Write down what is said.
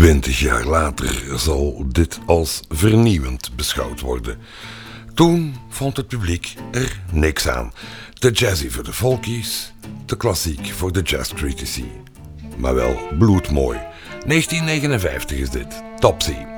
20 jaar later zal dit als vernieuwend beschouwd worden. Toen vond het publiek er niks aan. Te jazzy voor de folkies, te klassiek voor de jazzcritici. Maar wel bloedmooi. 1959 is dit. Topsy.